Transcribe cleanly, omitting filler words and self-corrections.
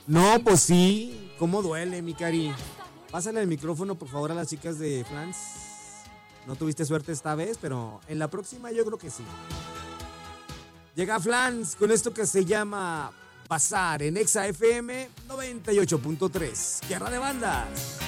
No, pues sí. ¿Cómo duele, mi cari? Pásale el micrófono, por favor, a las chicas de Flans. No tuviste suerte esta vez, pero en la próxima yo creo que sí. Llega Flans con esto que se llama Pasar en Exa FM 98.3. Guerra de bandas.